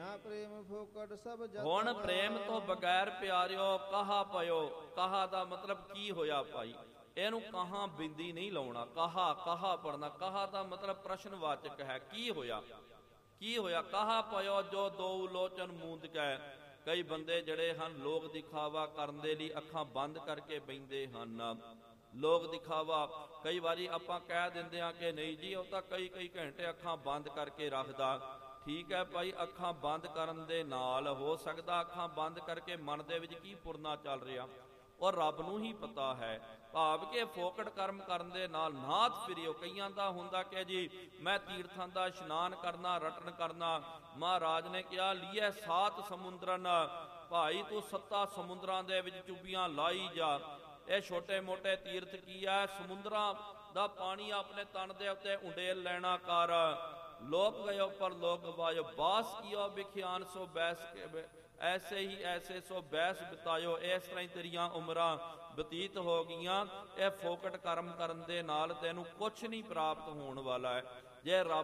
ਨਾ ਪ੍ਰੇਮ ਫੋਕਟ ਸਭ ਜਗ। ਹੁਣ ਪ੍ਰੇਮ ਤੋਂ ਬਗੈਰ ਪਿਆਰਿਓ ਕਹਾ ਪਇਓ। ਕਹਾ ਦਾ ਮਤਲਬ ਕੀ ਹੋਇਆ ਭਾਈ? ਇਹਨੂੰ ਕਹਾ ਬਿੰਦੀ ਨਹੀਂ ਲਾਉਣਾ, ਕਹਾ ਕਹਾ ਪੜਨਾ। ਕਹਾ ਦਾ ਮਤਲਬ ਪ੍ਰਸ਼ਨਵਾਚਕ ਹੈ। ਕੀ ਹੋਇਆ? ਕੀ ਹੋਇਆ? ਕਹਾ ਪਇਓ ਜੋ ਦੋ ਲੋਚਨ ਮੂੰਦ ਕੈ। ਕਈ ਬੰਦੇ ਜਿਹੜੇ ਹਨ ਲੋਕ ਦਿਖਾਵਾ ਕਰਨ ਦੇ ਲਈ ਅੱਖਾਂ ਬੰਦ ਕਰਕੇ ਬਹਿੰਦੇ ਹਨ। ਲੋਕ ਦਿਖਾਵਾ ਕਈ ਵਾਰੀ ਆਪਾਂ ਕਹਿ ਦਿੰਦੇ ਹਾਂ ਕਿ ਨਹੀਂ ਜੀ ਉਹ ਤਾਂ ਕਈ ਘੰਟੇ ਅੱਖਾਂ ਬੰਦ ਕਰਕੇ ਰੱਖਦਾ। ਠੀਕ ਹੈ ਭਾਈ, ਅੱਖਾਂ ਬੰਦ ਕਰਨ ਦੇ ਨਾਲ ਹੋ ਸਕਦਾ ਅੱਖਾਂ ਬੰਦ ਕਰਕੇ ਮਨ ਦੇ ਵਿੱਚ ਕੀ ਪੁਰਨਾ ਚੱਲ ਰਿਹਾ ਔਰ ਰੱਬ ਨੂੰ ਹੀ ਪਤਾ ਹੈ। ਭਾਵ ਕਿ ਫੋਕਟ ਕਰਮ ਕਰਨ ਦੇ ਨਾਲ ਨਾਥ ਫਿਰਿਓ। ਕਈਆਂ ਦਾ ਹੁੰਦਾ ਕਿ ਜੀ ਮੈਂ ਤੀਰਥਾਂ ਦਾ ਇਸ਼ਨਾਨ ਕਰਨਾ, ਰਟਨ ਕਰਨਾ। ਮਹਾਰਾਜ ਨੇ ਕਿਹਾ ਲੀਏ 7 ਸਮੁੰਦਰਨ। ਭਾਈ ਤੂੰ 7 ਸਮੁੰਦਰਾਂ ਦੇ ਵਿੱਚ ਚੁੱਭੀਆਂ ਲਾਈ ਜਾ। ਇਹ ਛੋਟੇ ਮੋਟੇ ਤੀਰਥ ਕੀ ਹੈ? ਸਮੁੰਦਰਾਂ ਦਾ ਪਾਣੀ ਆਪਣੇ ਤਨ ਦੇ ਉੱਤੇ ਉੰਡੇਲ ਲੈਣਾ ਕਰ। ਲੋਕ ਗਇਓ ਪਰ ਲੋਕ ਗਵਾਇਓ। ਬਾਸ ਕੀਓ ਵਿਖਿਆਨ ਸੋ ਬੈਸ ਕੇ ਐਸੇ ਹੀ ਐਸੇ ਸੋ ਬੈਸ ਬਿਤਾਇਓ। ਇਸ ਤਰ੍ਹਾਂ ਹੀ ਤੇਰੀਆਂ ਉਮਰਾਂ ਬਤੀਤ ਹੋ ਗਈਆਂ। ਇਹ ਫੋਕਟ ਕਰਮ ਕਰਨ ਦੇ ਨਾਲ ਤੈਨੂੰ ਕੁਛ ਨਹੀਂ ਪ੍ਰਾਪਤ ਹੋਣ ਵਾਲਾ ਹੈ। ਜੇ ਰੱਬ